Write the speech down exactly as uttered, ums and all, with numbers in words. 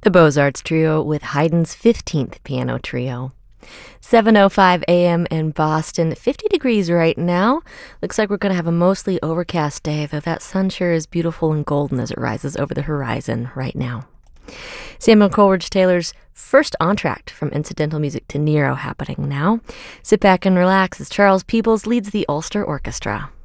The Beaux-Arts Trio with Haydn's fifteenth Piano Trio. seven oh five a.m. in Boston, fifty degrees right now. Looks like we're going to have a mostly overcast day, though that sun sure is beautiful and golden as it rises over the horizon right now. Samuel Coleridge Taylor's first entr'acte from incidental music to Nero happening now. Sit back and relax as Charles Peebles leads the Ulster Orchestra.